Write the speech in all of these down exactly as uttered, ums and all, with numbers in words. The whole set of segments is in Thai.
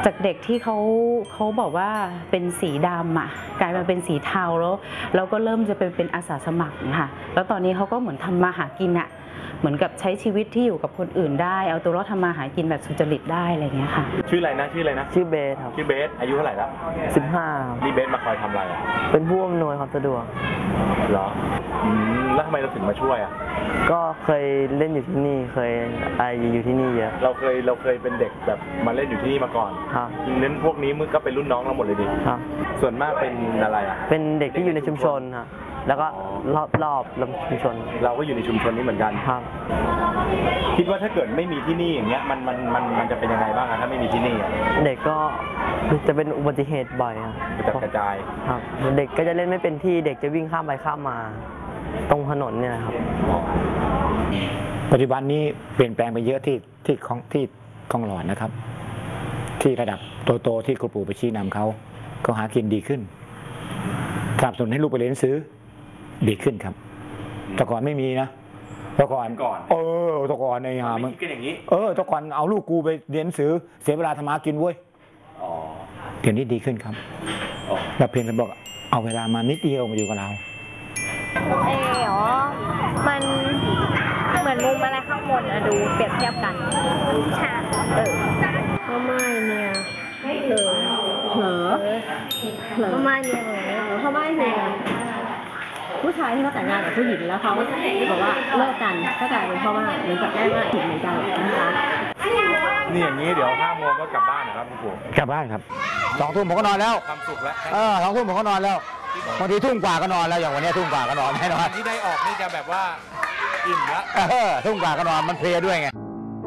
จากเด็กที่เขาเขาบอกว่าเป็นสีดำอ่ะกลายมาเป็นสีเทาแล้วแล้วก็เริ่มจะเป็นเป็นอาสาสมัครค่ะแล้วตอนนี้เขาก็เหมือนทำมาหากินอ่ะเหมือนกับใช้ชีวิตที่อยู่กับคนอื่นได้เอาตัวรอดทำมาหากินแบบสุจริตได้อะไรอย่างเงี้ยค่ะชื่ออะไรนะชื่ออะไรนะชื่อเบสครับชื่อเบสอายุเท่าไหร่ละสิบห้านี่เบสมาคอยทำอะไรอ่ะเป็นผู้อำนวยความสะดวกเหรออืมแล้วทำไมเราถึงมาช่วยอ่ะก็เคยเล่นอยู่ที่นี่เคยอะไรอยู่ที่นี่เยอะเราเคยเราเคยเป็นเด็กแบบมาเล่นอยู่ที่นี่มาก่อนครับเน้นพวกนี้มึงก็เป็นรุ่นน้องเราหมดเลยดิครับส่วนมากเป็นอะไรอ่ะเป็นเด็กที่อยู่ในชุมชนครับแล้วก็รอบรอบชุมชนเราก็อยู่ในชุมชนนี้เหมือนกันครับคิดว่าถ้าเกิดไม่มีที่นี่อย่างเงี้ยมันมันมันมันจะเป็นยังไงบ้างถ้าไม่มีที่นี่เด็กก็จะเป็นอุบัติเหตุบ่อยครับกระจัดกระจายครับเด็กก็จะเล่นไม่เป็นที่เด็กจะวิ่งข้ามไปข้ามมาตรงถนนเนี่ยครับปัจจุบันนี้เปลี่ยนแปลงไปเยอะที่ที่ของที่คลองหลอดนะครับที่ระดับโตๆที่ครูปู่ไปชี้นำเขาก็หากินดีขึ้นสนับสนุนให้ลูกไปเรียนหนังสือดีขึ้นครับแต่ก่อนไม่มีนะแต่ก่อนก่อนเออแต่ก่อนในหามันคิดกันอย่างนี้เออแต่ก่อนเอาลูกกูไปเรียนหนังสือเสียเวลาทำมากินเว้ยเดี๋ยวนี้ดีขึ้นครับเราเพียงแต่บอกเอาเวลามานิดเดียวมาอยู่กับเราเอ๋อมันเหมือนมุมอะไรข้างบนอะดูเปรียบเทียบกันใช่เออพ่อไม้เนี่ยเออเหรอพ่อไม้เนี่ยพ่อไม้เนี่ยผู้ชายที่เขาแต่งงานกับผู้หญิงแล้วเขาบอกว่าเลิกกันก็กลายเป็นพ่อไม้เหมือนกับแม่ไม้ผิดเหมือนกันนะคะนี่อย่างนี้เดี๋ยวห้าโมงก็กลับบ้านนะครับคุณปู่กลับบ้านครับสองทุ่มผมก็นอนแล้วความสุขแล้วเออสองทุ่มผมก็นอนแล้วบางทีทุ่มกว่าก็นอนแล้วอย่างวันนี้ทุ่มกว่าก็นอนแน่นอนที่ได้ออกนี่จะแบบว่าอิ่มแล้วทุ่มกว่าก็นอนมันเพลียด้วยไง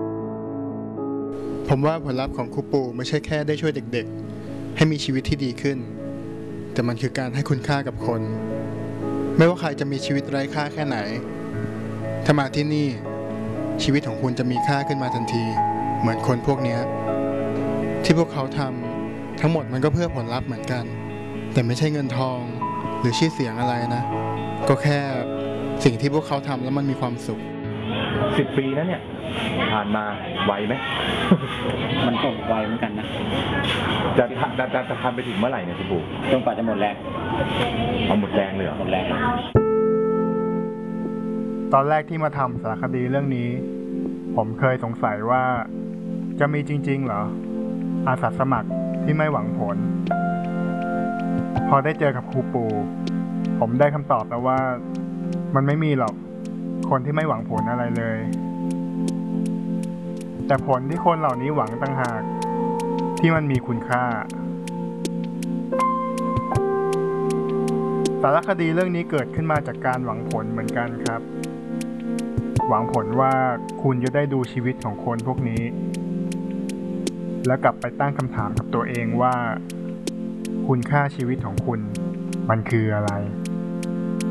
ผมว่าผลลัพธ์ของครูปู่ไม่ใช่แค่ได้ช่วยเด็กๆให้มีชีวิตที่ดีขึ้นแต่มันคือการให้คุณค่ากับคนไม่ว่าใครจะมีชีวิตไร้ค่าแค่ไหนถ้ามาที่นี่ชีวิตของคุณจะมีค่าขึ้นมาทันทีเหมือนคนพวกนี้ที่พวกเขาทำทั้งหมดมันก็เพื่อผลลัพธ์เหมือนกันแต่ไม่ใช่เงินทองหรือชื่อเสียงอะไรนะก็แค่สิ่งที่พวกเขาทำแล้วมันมีความสุขสิบปีนะเนี่ยผ่านมาไหวไหมมันก็ไวเหมือนกันนะจะจะจะจะทำไปถึงเมื่อไหร่เนี่ยคุณปู่จนกว่าจะหมดแรงเอาหมดแรงเลยเหรอหมดแรงตอนแรกที่มาทำสารคดีเรื่องนี้ผมเคยสงสัยว่าจะมีจริงๆเหรออาสาสมัครที่ไม่หวังผลพอได้เจอกับครูปู่ผมได้คำตอบแล้วว่ามันไม่มีหรอกคนที่ไม่หวังผลอะไรเลยแต่ผลที่คนเหล่านี้หวังต่างหากที่มันมีคุณค่าสารคดีเรื่องนี้เกิดขึ้นมาจากการหวังผลเหมือนกันครับหวังผลว่าคุณจะได้ดูชีวิตของคนพวกนี้แล้วกลับไปตั้งคำถามกับตัวเองว่าคุณค่าชีวิตของคุณมันคืออะไร